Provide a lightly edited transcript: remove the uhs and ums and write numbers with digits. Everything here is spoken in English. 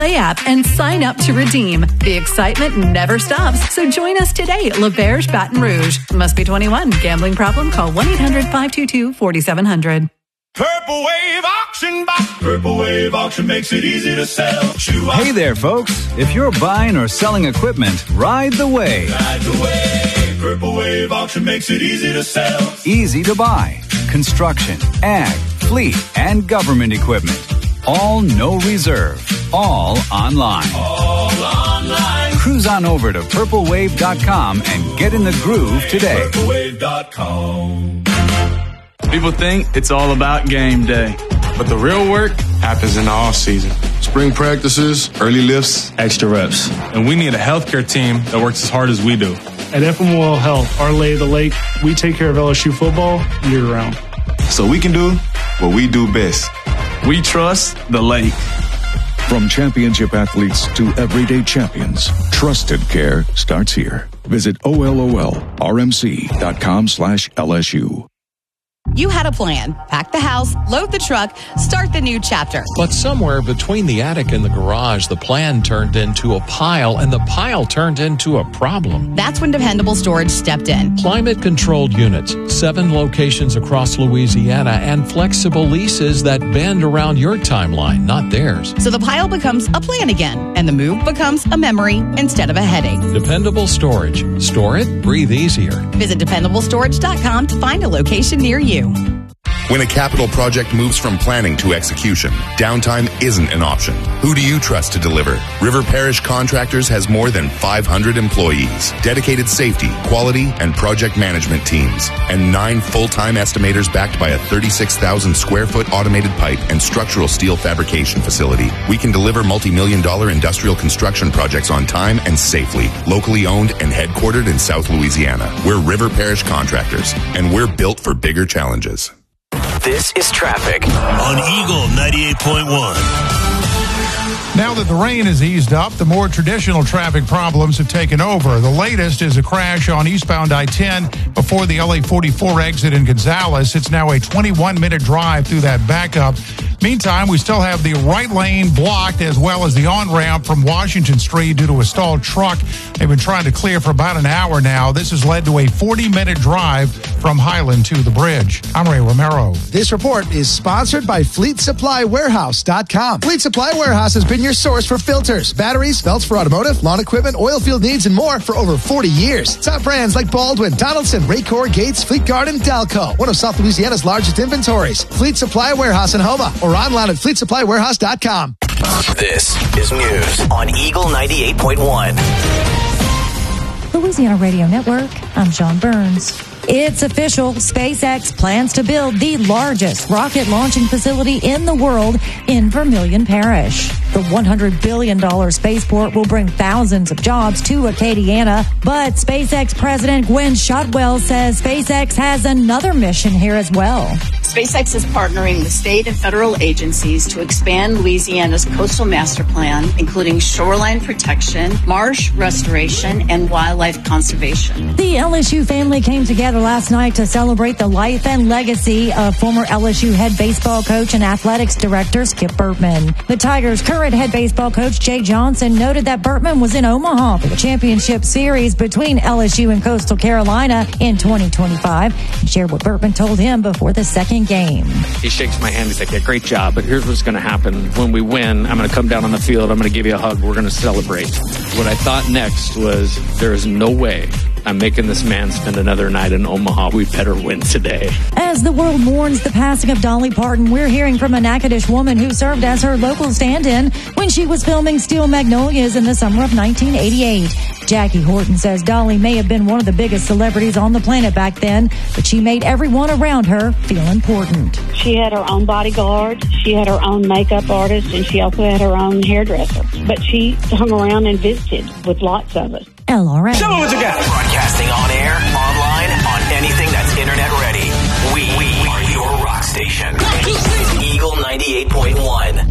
Play app and sign up to redeem. The excitement never stops, so join us today at L'Auberge Baton Rouge. Must be 21. Gambling problem? Call 1-800-522-4700. Purple Wave Auction Box. Purple Wave Auction makes it easy to sell. Hey there, folks. If you're buying or selling equipment, ride the wave. Ride the wave. Purple Wave Auction makes it easy to sell. Easy to buy. Construction, ag, fleet, and government equipment. All no reserve. All online. All online. Cruise on over to purplewave.com and get in the groove today. Purplewave.com. People think it's all about game day, but the real work happens in the off season. Spring practices, early lifts, Extra reps. And we need a healthcare team that works as hard as we do. At FMOL Health, our Lay of the Lake, we take care of LSU football year-round. so we can do what we do best. We trust the lake. From championship athletes to everyday champions, trusted care starts here. Visit OLOLRMC.com/LSU. You had a plan. Pack the house, load the truck, start the new chapter. But somewhere between the attic and the garage, the plan turned into a pile, and the pile turned into a problem. That's when Dependable Storage stepped in. Climate-controlled units, 7 locations across Louisiana, and flexible leases that bend around your timeline, not theirs. So the pile becomes a plan again, and the move becomes a memory instead of a headache. Dependable Storage. Store it, breathe easier. Visit DependableStorage.com to find a location near you. When a capital project moves from planning to execution, downtime isn't an option. Who do you trust to deliver? River Parish Contractors has more than 500 employees, dedicated safety, quality, and project management teams, and 9 full-time estimators backed by a 36,000 square foot automated pipe and structural steel fabrication facility. We can deliver multi-million-dollar industrial construction projects on time and safely, locally owned and headquartered in South Louisiana. We're River Parish Contractors, and we're built for bigger challenges. This is traffic on Eagle 98.1. Now that the rain has eased up, the more traditional traffic problems have taken over. The latest is a crash on eastbound I-10 before the LA 44 exit in Gonzales. It's now a 21-minute drive through that backup. Meantime, we still have the right lane blocked as well as the on-ramp from Washington Street due to a stalled truck. They've been trying to clear for about an hour now. This has led to a 40-minute drive from Highland to the bridge. I'm Ray Romero. This report is sponsored by FleetSupplyWarehouse.com. Fleet Supply Warehouse has been your source for filters, batteries, belts for automotive, lawn equipment, oil field needs, and more for over 40 years. Top brands like Baldwin, Donaldson, Raycor, Gates, Fleet Garden, Dalco. One of South Louisiana's largest inventories. Fleet Supply Warehouse in Houma or online at FleetSupplyWarehouse.com. This is news on Eagle 98.1. Louisiana Radio Network, I'm John Burns. It's official. SpaceX plans to build the largest rocket launching facility in the world in Vermilion Parish. The $100 billion spaceport will bring thousands of jobs to Acadiana, but SpaceX President Gwen Shotwell says SpaceX has another mission here as well. SpaceX is partnering with state and federal agencies to expand Louisiana's coastal master plan, including shoreline protection, marsh restoration, and wildlife conservation. The LSU family came together last night to celebrate the life and legacy of former LSU head baseball coach and athletics director Skip Bertman. The Tigers' current head baseball coach Jay Johnson noted that Bertman was in Omaha for the championship series between LSU and Coastal Carolina in 2025 and shared what Bertman told him before the second game. He shakes my hand. He's like, yeah, great job, but here's what's going to happen. When we win, I'm going to come down on the field. I'm going to give you a hug. We're going to celebrate. What I thought next was there's no way I'm making this man spend another night in Omaha. We better win today. As the world mourns the passing of Dolly Parton, we're hearing from a Natchitoches woman who served as her local stand-in when she was filming Steel Magnolias in the summer of 1988. Jackie Horton says Dolly may have been one of the biggest celebrities on the planet back then, but she made everyone around her feel important. She had her own bodyguard, she had her own makeup artist, and she also had her own hairdresser. But she hung around and visited with lots of us. LRA. Show me what you got. Broadcasting on air, online, on anything that's internet ready. We are your rock station. Eagle 98.1.